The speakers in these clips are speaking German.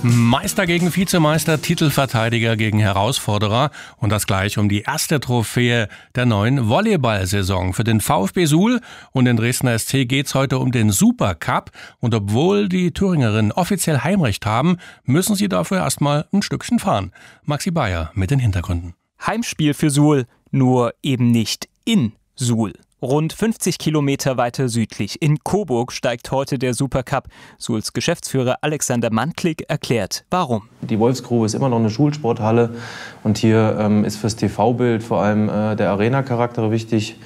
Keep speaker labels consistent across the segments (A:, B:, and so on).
A: Meister gegen Vizemeister, Titelverteidiger gegen Herausforderer und das gleich um die erste Trophäe der neuen Volleyball-Saison. Für den VfB Suhl und den Dresdner SC geht's heute um den Supercup und obwohl die Thüringerinnen offiziell Heimrecht haben, müssen sie dafür erstmal ein Stückchen fahren. Maxi Bayer mit den Hintergründen.
B: Heimspiel für Suhl, nur eben nicht in Suhl. Rund 50 Kilometer weiter südlich in Coburg steigt heute der Supercup. Suhls Geschäftsführer Alexander Mantlik erklärt, warum.
C: Die Wolfsgrube ist immer noch eine Schulsporthalle und hier ist fürs TV-Bild vor allem der Arena-Charakter wichtig.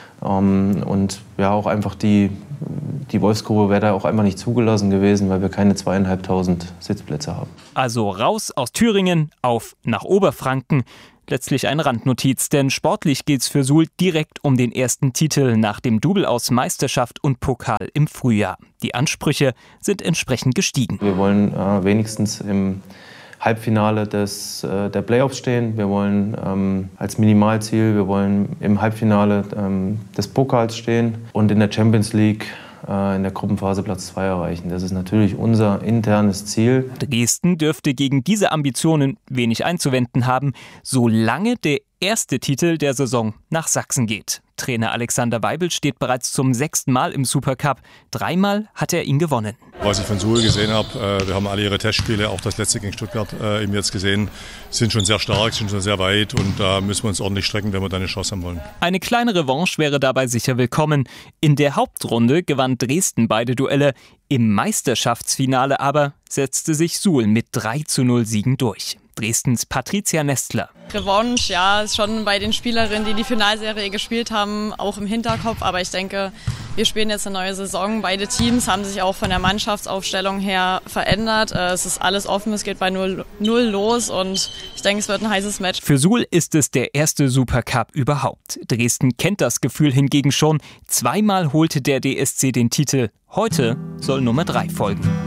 C: Und ja, auch einfach die Wolfsgrube wäre da auch einfach nicht zugelassen gewesen, weil wir keine 2.500 Sitzplätze haben.
B: Also raus aus Thüringen, auf nach Oberfranken. Letztlich eine Randnotiz, denn sportlich geht's für Suhl direkt um den ersten Titel nach dem Double aus Meisterschaft und Pokal im Frühjahr. Die Ansprüche sind entsprechend gestiegen.
C: Wir wollen wenigstens im Halbfinale der Playoffs stehen. Wir wollen als Minimalziel, wir wollen im Halbfinale des Pokals stehen und in der Champions League in der Gruppenphase Platz 2 erreichen. Das ist natürlich unser internes Ziel.
B: Dresden dürfte gegen diese Ambitionen wenig einzuwenden haben, solange der erste Titel der Saison nach Sachsen geht. Trainer Alexander Weibel steht bereits zum 6. Mal im Supercup. 3-mal hat er ihn gewonnen.
D: Was ich von Suhl gesehen habe, wir haben alle ihre Testspiele, auch das letzte gegen Stuttgart eben jetzt gesehen, sind schon sehr stark, sind schon sehr weit und da müssen wir uns ordentlich strecken, wenn wir da eine Chance haben wollen.
B: Eine kleine Revanche wäre dabei sicher willkommen. In der Hauptrunde gewann Dresden beide Duelle. Im Meisterschaftsfinale aber setzte sich Suhl mit 3:0 Siegen durch. Dresdens Patricia Nestler.
E: Revanche, ja, ist schon bei den Spielerinnen, die die Finalserie gespielt haben, auch im Hinterkopf. Aber ich denke, wir spielen jetzt eine neue Saison. Beide Teams haben sich auch von der Mannschaftsaufstellung her verändert. Es ist alles offen, es geht bei 0-0 los und ich denke, es wird ein heißes Match.
B: Für Suhl ist es der erste Supercup überhaupt. Dresden kennt das Gefühl hingegen schon. 2-mal holte der DSC den Titel. Heute soll Nummer 3 folgen.